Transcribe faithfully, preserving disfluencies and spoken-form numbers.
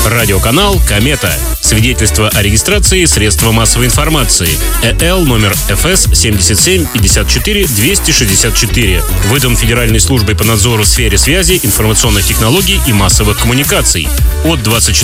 Радиоканал «Комета». Свидетельство о регистрации средства массовой информации. ЭЛ номер эф эс семьдесят семь пятьдесят четыре двести шестьдесят четыре. Выдан Федеральной службой по надзору в сфере связи, информационных технологий и массовых коммуникаций. От двадцать четвёртого